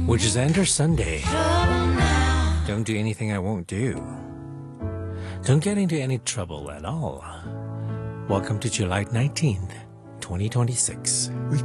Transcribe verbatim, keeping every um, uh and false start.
which is Enter Sunday. Don't do anything I won't do. Don't get into any trouble at all. Welcome to July nineteenth, twenty twenty-six.